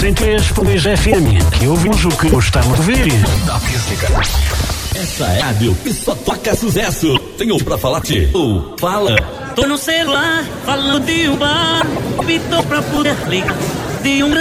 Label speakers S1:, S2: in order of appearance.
S1: 103.2 FM, que ouvimos o que gostamos de ouvir.
S2: Da física.
S3: Essa é a rádio que só toca sucesso. Tenho pra falar-te. Fala.
S4: Tô no celular, falando de um bar, optou pra poder ligar de um